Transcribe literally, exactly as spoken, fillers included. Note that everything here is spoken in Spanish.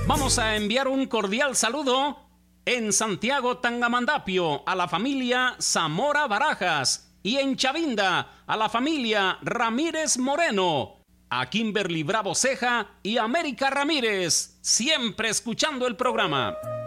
Vamos a enviar un cordial saludo en Santiago Tangamandapio a la familia Zamora Barajas y en Chavinda a la familia Ramírez Moreno, a Kimberly Bravo Ceja y América Ramírez, siempre escuchando el programa.